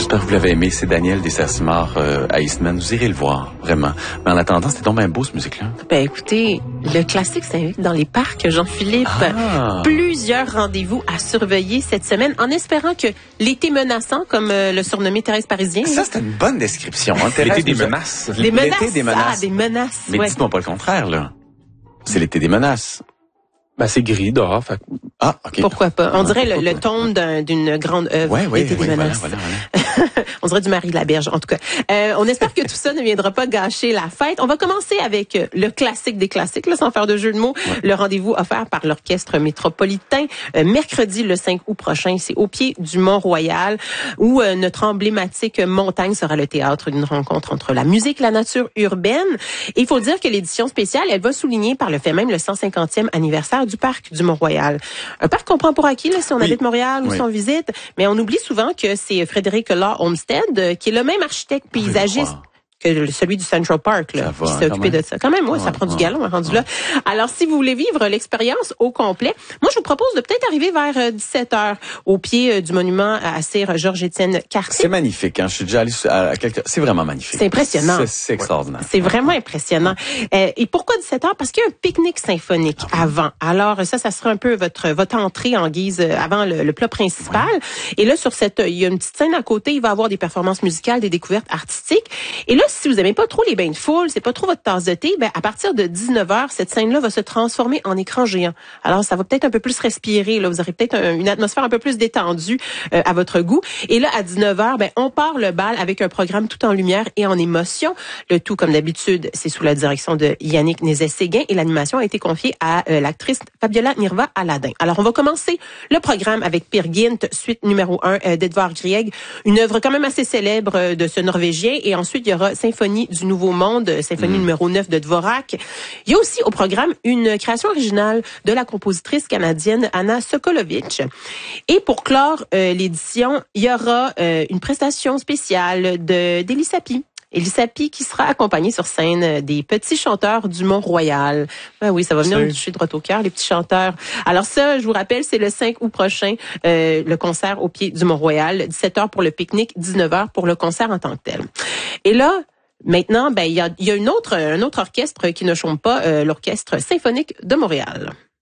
J'espère que vous l'avez aimé. C'est Daniel Desserres-Simard à Eastman. Vous irez le voir, vraiment. Mais en attendant, c'était donc bien beau, ce musique-là. Ben écoutez, le classique s'invite dans les parcs, Jean-Philippe. Plusieurs rendez-vous à surveiller cette semaine, en espérant que l'été menaçant, comme le surnommé Thérèse Parisien. Ça, c'est une bonne description. Hein, l'été des menaces. Des menaces. L'été des menaces. Ah, des menaces. Mais dites-moi pas le contraire, là. C'est l'été des menaces. Ben, c'est gris dehors. Fait... Ah, OK. Pourquoi pas? On dirait le ton d'une grande œuvre. Oui, des menaces. Voilà. On dirait du Marie de la Berge, en tout cas. On espère que tout ça ne viendra pas gâcher la fête. On va commencer avec le classique des classiques, là, sans faire de jeu de mots. Ouais. Le rendez-vous offert par l'Orchestre métropolitain. Mercredi, le 5 août prochain, c'est au pied du Mont-Royal, où notre emblématique montagne sera le théâtre d'une rencontre entre la musique et la nature urbaine. Et il faut dire que l'édition spéciale, elle va souligner par le fait même le 150e anniversaire du parc du Mont-Royal. Un parc qu'on prend pour acquis là, si on habite Montréal ou si on visite, mais on oublie souvent que c'est Frédéric Law Olmsted, qui est le même architecte paysagiste que celui du Central Park, là, qui s'est occupé de ça. Quand même, ça prend du galon, rendu là. Alors, si vous voulez vivre l'expérience au complet, moi, je vous propose de peut-être arriver vers 17h au pied du monument à Sir Georges-Étienne Cartier. C'est magnifique, hein. Je suis déjà allé à quelques... C'est vraiment magnifique. C'est impressionnant. C'est extraordinaire. C'est vraiment impressionnant. Et pourquoi 17h? Parce qu'il y a un pique-nique symphonique avant. Alors, ça sera un peu votre entrée en guise avant le plat principal. Ouais. Et là, il y a une petite scène à côté. Il va y avoir des performances musicales, des découvertes artistiques. Et là, si vous aimez pas trop les bains de foule, c'est pas trop votre tasse de thé, ben à partir de 19h, cette scène-là va se transformer en écran géant. Alors ça va peut-être un peu plus respirer, là, vous aurez peut-être une atmosphère un peu plus détendue à votre goût. Et là à 19h, ben on part le bal avec un programme tout en lumière et en émotion. Le tout comme d'habitude, c'est sous la direction de Yannick Nézet-Séguin et l'animation a été confiée à l'actrice Fabiola Nirva-Aladin. Alors on va commencer le programme avec Peer Gynt, suite numéro 1 d'Edvard Grieg, une œuvre quand même assez célèbre de ce Norvégien, et ensuite il y aura Symphonie du Nouveau Monde, symphonie numéro 9 de Dvorak. Il y a aussi au programme une création originale de la compositrice canadienne Anna Sokolovitch. Et pour clore l'édition, il y aura une prestation spéciale d'Élie Sapi. Élie Sapi qui sera accompagnée sur scène des petits chanteurs du Mont-Royal. Ben oui, ça va venir nous toucher droit au cœur, les petits chanteurs. Alors ça, je vous rappelle, c'est le 5 août prochain, le concert au pied du Mont-Royal. 17h pour le pique-nique, 19h pour le concert en tant que tel. Et là, maintenant, ben il y a un autre orchestre qui ne chôme pas, l'Orchestre symphonique de Montréal.